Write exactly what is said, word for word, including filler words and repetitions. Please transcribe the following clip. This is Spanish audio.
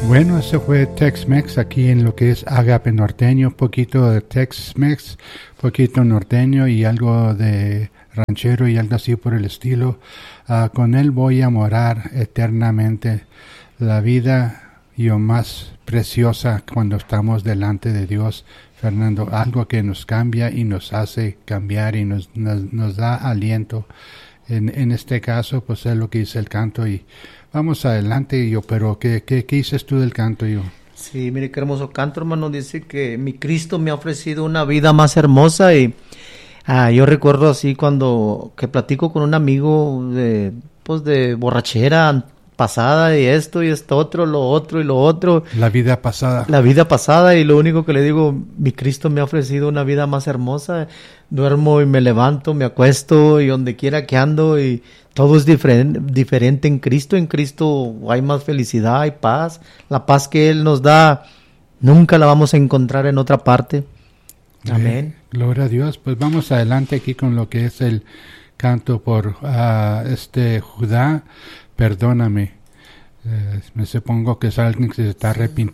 Bueno, eso fue Tex-Mex aquí en lo que es Agape Norteño, poquito de Tex-Mex, poquito norteño y algo de ranchero y algo así por el estilo. Uh, con él voy a morar eternamente. La vida yo más preciosa cuando estamos delante de Dios, Fernando, algo que nos cambia y nos hace cambiar y nos, nos, nos da aliento. En, en este caso, pues es lo que dice el canto y vamos adelante, yo, pero ¿qué, qué, qué dices tú del canto, yo? Sí, mire qué hermoso canto, hermano. Dice que mi Cristo me ha ofrecido una vida más hermosa y ah, yo recuerdo así cuando que platico con un amigo de, pues de borrachera pasada y esto y esto otro, lo otro y lo otro. La vida pasada. La vida pasada y lo único que le digo, mi Cristo me ha ofrecido una vida más hermosa. Duermo y me levanto, me acuesto y donde quiera que ando y todo es diferente, diferente en Cristo. En Cristo hay más felicidad, hay paz. La paz que Él nos da nunca la vamos a encontrar en otra parte. Amén. Eh, gloria a Dios. Pues vamos adelante aquí con lo que es el canto por uh, este Judá. Perdóname. Eh, me supongo que es alguien que se está arrepintiendo.